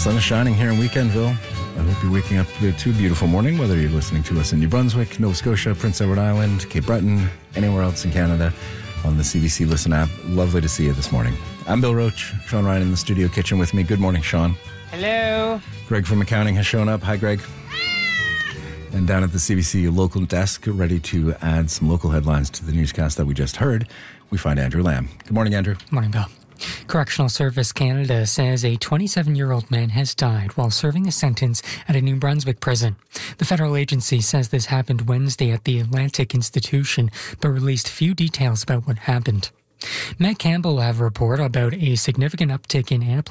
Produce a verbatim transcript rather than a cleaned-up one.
sun is shining here in Weekendville. I hope you're waking up to a beautiful morning, whether you're listening to us in New Brunswick, Nova Scotia, Prince Edward Island, Cape Breton, anywhere else in Canada on the C B C Listen app. Lovely to see you this morning. I'm Bill Roach. Sean Ryan in the studio kitchen with me. Good morning, Sean. Hello. Greg from accounting has shown up. Hi, Greg. And down at the C B C local desk, ready to add some local headlines to the newscast that we just heard, we find Andrew Lamb. Good morning, Andrew. Morning, Bill. Correctional Service Canada says a twenty-seven-year-old man has died while serving a sentence at a New Brunswick prison. The federal agency says this happened Wednesday at the Atlantic Institution, but released few details about what happened. Matt Campbell will have a report about a significant uptick in anaplastic